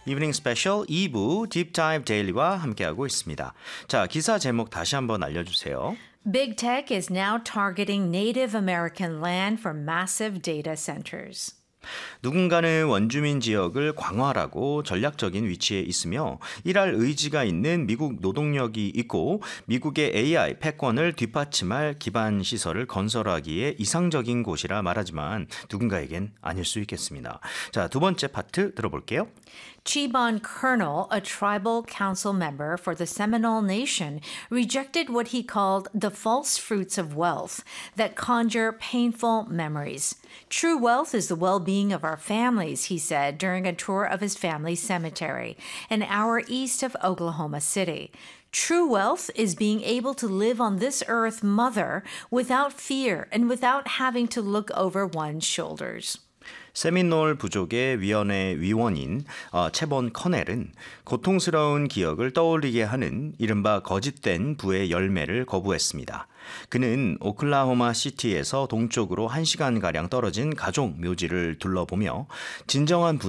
이브닝 스페셜 2부 딥다이브 데일리와 함께하고 있습니다. 자, 기사 제목 다시 한번 알려주세요. Big tech is now targeting Native American land for massive data centers. 누군가는 원주민 지역을 광활하고 전략적인 위치에 있으며 일할 의지가 있는 미국 노동력이 있고 미국의 AI 패권을 뒷받침할 기반 시설을 건설하기에 이상적인 곳이라 말하지만 누군가에겐 아닐 수 있겠습니다. 자, 두 번째 파트 들어볼게요. Chibon Colonel, a tribal council member for the Seminole Nation, rejected what he called the false fruits of wealth that conjure painful memories. True wealth is the well-being of our families, he said during a tour of his family's cemetery, an hour east of Oklahoma City. True wealth is being able to live on this earth, mother, without fear and without having to look over one's shoulders. 세미놀 부족의 위원회 위원인 채본 커넬은 고통스러운 기억을 떠올리게 하는 이른바 거짓된 부의 열매를 거부했습니다. 그는 오클라호마 시티에서 동쪽으로 1시간가량 떨어진 가족 묘지를 둘러보며 진정한